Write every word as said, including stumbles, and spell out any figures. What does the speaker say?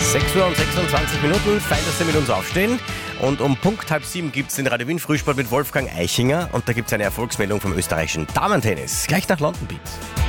sechs Uhr und sechsundzwanzig Minuten, fein, dass Sie mit uns aufstehen. Und um Punkt halb sieben gibt es den Radio Wien Frühsport mit Wolfgang Eichinger. Und da gibt es eine Erfolgsmeldung vom österreichischen Damen-Tennis. Gleich nach London Beat.